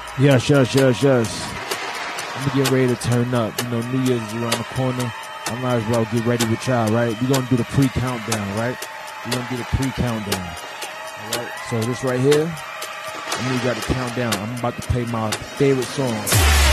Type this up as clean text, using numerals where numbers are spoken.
Yes. I'm getting ready to turn up. You know, New Year's is around the corner. I might as well get ready with y'all, right? We're going to do the pre-countdown, right? We're going to do the pre-countdown. All right? So this right here, I know you got to count down. I'm about to play my favorite song.